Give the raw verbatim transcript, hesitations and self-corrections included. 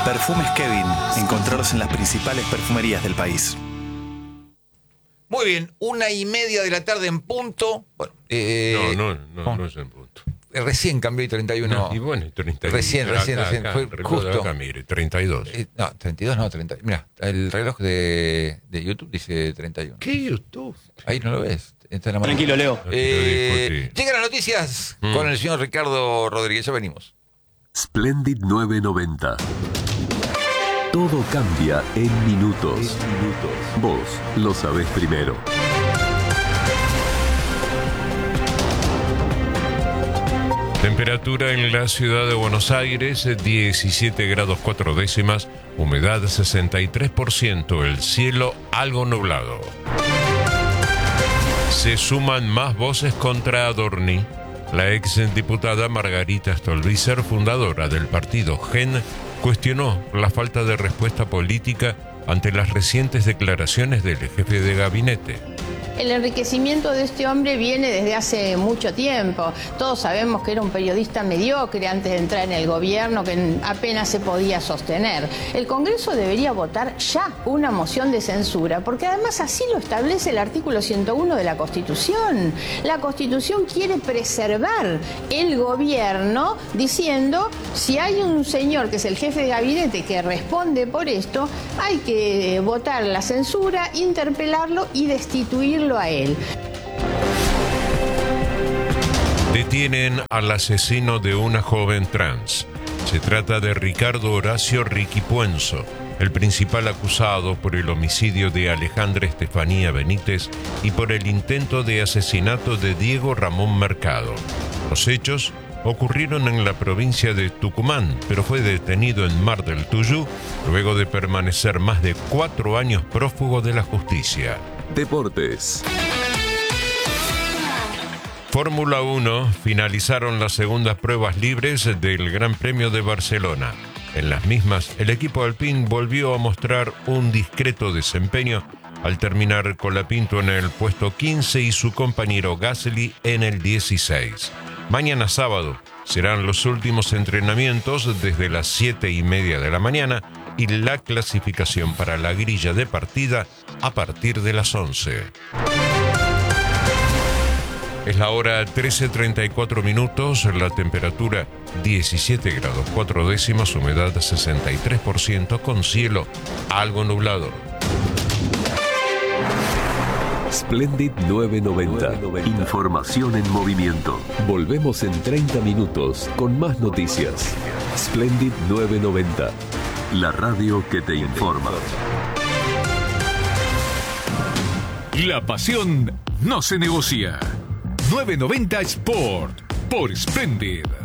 Perfumes Kevin. Encontrarlos en las principales perfumerías del país. Muy bien, una y media de la tarde en punto. Bueno, eh, no, no, no, no, no es en punto. Recién cambió y treinta y uno. No, y bueno, treinta y uno. Recién, recién, acá, recién. acá, Fue reloj justo. de acá, mire, treinta y dos. Eh, no, treinta y dos no, treinta. Mira, el reloj de, de YouTube dice treinta y uno. ¿Qué YouTube? Ahí no lo ves. Está en la mano. Tranquilo, Leo. Eh, llegan las noticias mm. con el señor Ricardo Rodríguez. Ya venimos. Splendid nueve noventa. Todo cambia en minutos. En minutos. Vos lo sabés primero. Temperatura en la ciudad de Buenos Aires, diecisiete grados cuatro décimas, humedad sesenta y tres por ciento, el cielo algo nublado. Se suman más voces contra Adorni. La exdiputada Margarita Stolbizer, fundadora del partido Gen, cuestionó la falta de respuesta política ante las recientes declaraciones del jefe de gabinete. El enriquecimiento de este hombre viene desde hace mucho tiempo. Todos sabemos que era un periodista mediocre antes de entrar en el gobierno, que apenas se podía sostener. El Congreso debería votar ya una moción de censura, porque además así lo establece el artículo ciento uno de la Constitución. La Constitución quiere preservar el gobierno diciendo, si hay un señor que es el jefe de gabinete que responde por esto, hay que votar la censura, interpelarlo y destituirlo a él. Detienen al asesino de una joven trans. Se trata de Ricardo Horacio Ricky Puenzo, el principal acusado por el homicidio de Alejandra Estefanía Benítez y por el intento de asesinato de Diego Ramón Mercado. Los hechos ocurrieron en la provincia de Tucumán, pero fue detenido en Mar del Tuyú luego de permanecer más de cuatro años prófugo de la justicia. Deportes. Fórmula uno finalizaron las segundas pruebas libres del Gran Premio de Barcelona. En las mismas, el equipo Alpine volvió a mostrar un discreto desempeño al terminar Colapinto en el puesto quince y su compañero Gasly en el dieciséis. Mañana sábado serán los últimos entrenamientos desde las siete y media de la mañana y la clasificación para la grilla de partida a partir de las once. Es la hora trece treinta y cuatro minutos, la temperatura diecisiete grados cuatro décimas, humedad sesenta y tres por ciento con cielo algo nublado. Splendid nueve noventa. Información en movimiento. Volvemos en treinta minutos con más noticias. Splendid nueve noventa. La radio que te informa. La pasión no se negocia. nueve noventa Sport por Splendid.